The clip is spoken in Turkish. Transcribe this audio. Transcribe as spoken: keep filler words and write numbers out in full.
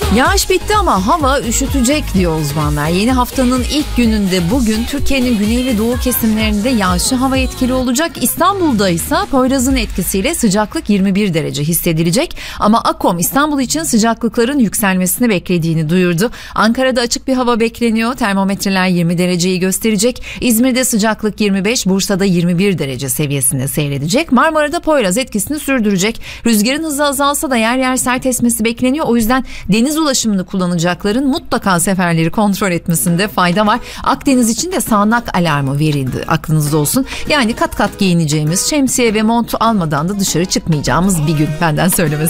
Yağış bitti ama hava üşütecek diyor uzmanlar. Yeni haftanın ilk gününde bugün Türkiye'nin güney ve doğu kesimlerinde yağışlı hava etkili olacak. İstanbul'da ise Poyraz'ın etkisiyle sıcaklık yirmi bir derece hissedilecek. Ama AKOM İstanbul için sıcaklıkların yükselmesini beklediğini duyurdu. Ankara'da açık bir hava bekleniyor. Termometreler yirmi dereceyi gösterecek. İzmir'de sıcaklık yirmi beş, Bursa'da yirmi bir derece seviyesinde seyredecek. Marmara'da Poyraz etkisini sürdürecek. Rüzgarın hızı azalsa da yer yer sert esmesi bekleniyor. O yüzden deniz ulaşımını kullanacakların mutlaka seferleri kontrol etmesinde fayda var. Akdeniz için de sağanak alarmı verildi, aklınızda olsun. Yani kat kat giyineceğimiz, şemsiye ve mont almadan da dışarı çıkmayacağımız bir gün, benden söylemesi.